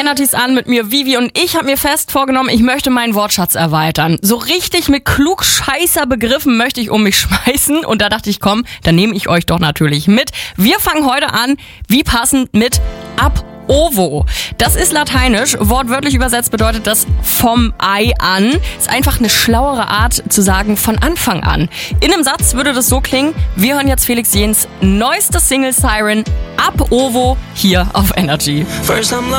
Energys an mit mir, Vivi, und ich habe mir fest vorgenommen, ich möchte meinen Wortschatz erweitern. So richtig mit klugscheißer Begriffen möchte ich um mich schmeißen und da dachte ich, komm, dann nehme ich euch doch natürlich mit. Wir fangen heute an, wie passend, mit ab ovo. Das ist lateinisch, wortwörtlich übersetzt bedeutet das vom Ei an. Ist einfach eine schlauere Art zu sagen von Anfang an. In einem Satz würde das so klingen, wir hören jetzt Felix Jähns neueste Single Siren ab ovo hier auf Energy.